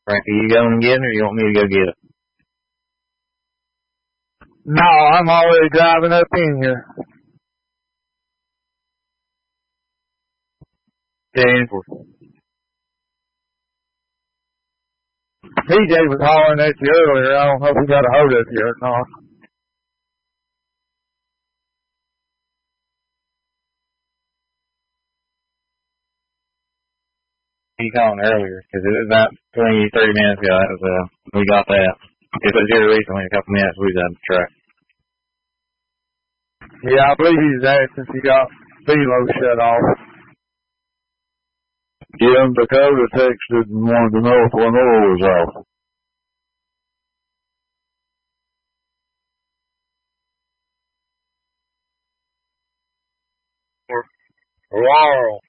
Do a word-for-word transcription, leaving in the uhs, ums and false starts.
Frankie, you going to get it, or you want me to go get it? No, I'm already driving up in here. Danforth. P J was hollering at you earlier. I don't know if he got a hold of you or not. He called earlier, because it was about twenty, thirty minutes ago. That was, uh, we got that. It was here recently, a couple minutes, we was on the track. Yeah, I believe he's asking if he got Velo shut off. Jim Dakota texted and wanted to know if Lenore was off. Laurel.